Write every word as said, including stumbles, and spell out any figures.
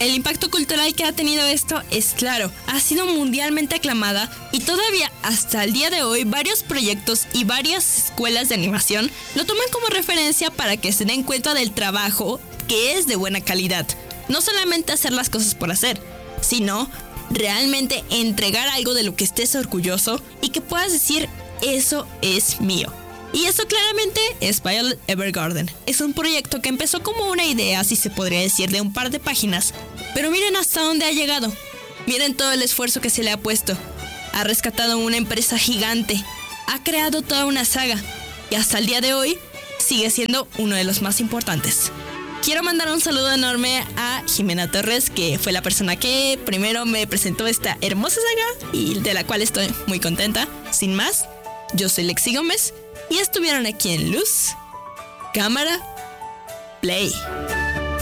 El impacto cultural que ha tenido esto es claro, ha sido mundialmente aclamada y todavía hasta el día de hoy varios proyectos y varias escuelas de animación lo toman como referencia para que se den cuenta del trabajo que es de buena calidad. No solamente hacer las cosas por hacer, sino realmente entregar algo de lo que estés orgulloso y que puedas decir, eso es mío. Y eso claramente es Violet Evergarden. Es un proyecto que empezó como una idea, si se podría decir, de un par de páginas. Pero miren hasta dónde ha llegado. Miren todo el esfuerzo que se le ha puesto. Ha rescatado una empresa gigante. Ha creado toda una saga. Y hasta el día de hoy sigue siendo uno de los más importantes. Quiero mandar un saludo enorme a Jimena Torres, que fue la persona que primero me presentó esta hermosa saga y de la cual estoy muy contenta. Sin más, yo soy Lexi Gómez y estuvieron aquí en Luz, Cámara, Play.